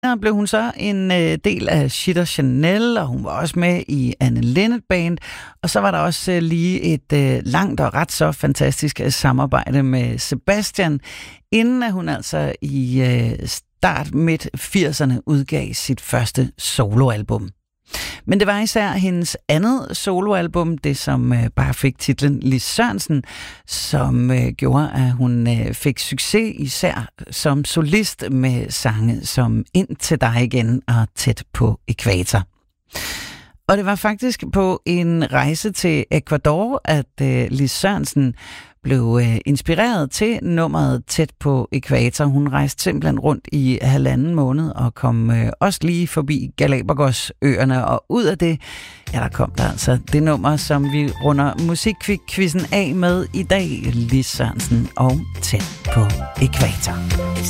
blev hun så en del af Shit og Chanel, og hun var også med i Anne Linnet Band. Og så var der også lige et langt og ret så fantastisk samarbejde med Sebastian, inden at hun altså i start midt 80'erne udgav sit første soloalbum. Men det var især hendes andet soloalbum, det som bare fik titlen Lis Sørensen, som gjorde, at hun fik succes især som solist med sange som Ind til dig igen og Tæt på ækvator. Og det var faktisk på en rejse til Ecuador, at Lis Sørensen blev inspireret til nummeret Tæt på ækvator. Hun rejste simpelthen rundt i 1,5 måned og kom også lige forbi Galapagos-øerne. Og ud af det, ja, der kom der altså det nummer, som vi runder musikquizzen af med i dag. Lis Sørensen og Tæt på ækvator.